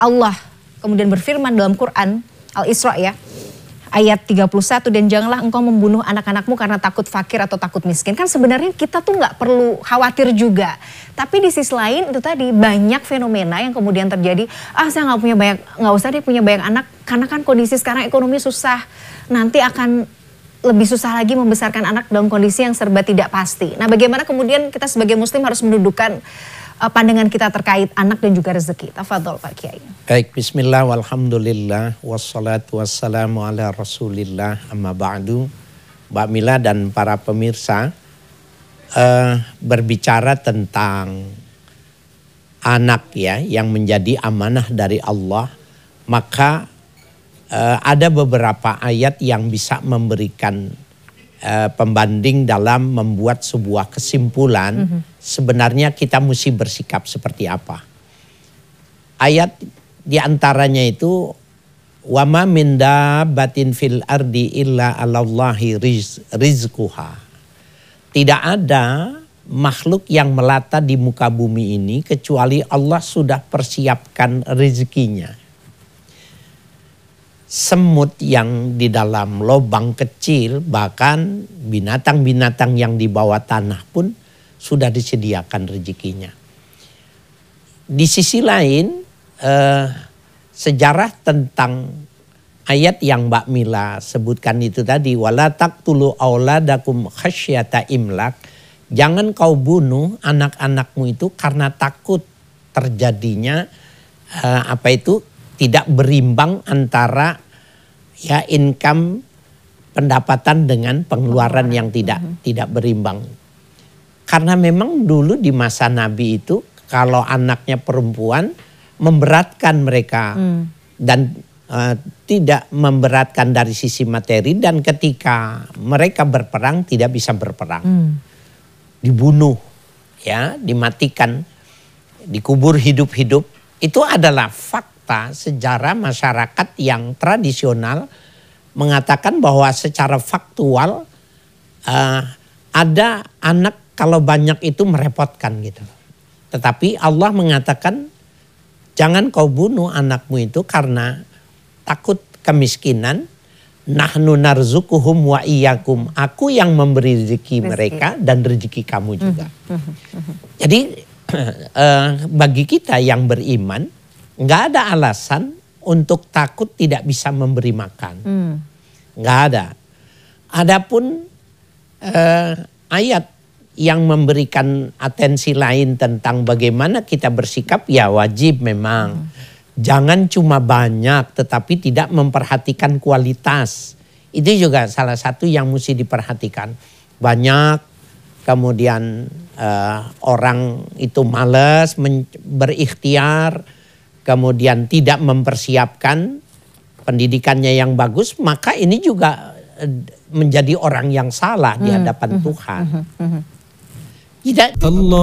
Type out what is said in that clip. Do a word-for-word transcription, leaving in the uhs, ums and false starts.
Allah kemudian berfirman dalam Quran Al-Isra ya, ayat tiga puluh satu, dan janganlah engkau membunuh anak-anakmu karena takut fakir atau takut miskin. Kan sebenarnya kita tuh nggak perlu khawatir juga. Tapi di sisi lain itu tadi banyak fenomena yang kemudian terjadi. Ah saya nggak punya banyak, nggak usah deh punya banyak anak karena kan kondisi sekarang ekonomi susah. Nanti akan lebih susah lagi membesarkan anak dalam kondisi yang serba tidak pasti. Nah bagaimana kemudian kita sebagai muslim harus mendudukan uh, pandangan kita terkait anak dan juga rezeki. Tafadhol Pak Kiai. Baik, bismillah walhamdulillah wassalatu wassalamu ala rasulillah amma ba'du. Mbak Mila dan para pemirsa, uh, berbicara tentang anak ya yang menjadi amanah dari Allah, maka uh, ada beberapa ayat yang bisa memberikan uh, pembanding dalam membuat sebuah kesimpulan. Mm-hmm. Sebenarnya kita mesti bersikap seperti apa. Ayat di antaranya itu wa ma min dabbatin fil ardi illa 'alallahi riz, rizquha. Tidak ada makhluk yang melata di muka bumi ini kecuali Allah sudah persiapkan rezekinya. Semut yang di dalam lubang kecil, bahkan binatang-binatang yang di bawah tanah pun sudah disediakan rezekinya. Di sisi lain, Uh, sejarah tentang ayat yang Mbak Mila sebutkan itu tadi, wala taqtulu auladakum khasyata imlak, jangan kau bunuh anak-anakmu itu karena takut terjadinya uh, apa itu tidak berimbang antara ya income pendapatan dengan pengeluaran yang tidak uh-huh. tidak berimbang. Karena memang dulu di masa Nabi itu kalau anaknya perempuan memberatkan mereka hmm. dan uh, tidak memberatkan dari sisi materi, dan ketika mereka berperang tidak bisa berperang, hmm. dibunuh, ya, dimatikan, dikubur hidup-hidup. Itu adalah fakta sejarah masyarakat yang tradisional mengatakan bahwa secara faktual uh, ada anak kalau banyak itu merepotkan gitu. Tetapi Allah mengatakan jangan kau bunuh anakmu itu karena takut kemiskinan. Nahnu narzukuhum wa iyyakum. Aku yang memberi rezeki, rezeki mereka dan rezeki kamu juga. Mm-hmm. Jadi eh, bagi kita yang beriman, nggak ada alasan untuk takut tidak bisa memberi makan. Mm. Nggak ada. Adapun eh, ayat yang memberikan atensi lain tentang bagaimana kita bersikap, ya wajib memang. Hmm. Jangan cuma banyak tetapi tidak memperhatikan kualitas. Itu juga salah satu yang mesti diperhatikan. Banyak kemudian uh, orang itu malas berikhtiar, kemudian tidak mempersiapkan pendidikannya yang bagus, maka ini juga uh, menjadi orang yang salah hmm. di hadapan hmm. Tuhan. Hmm. Hmm. Tidak. Allah.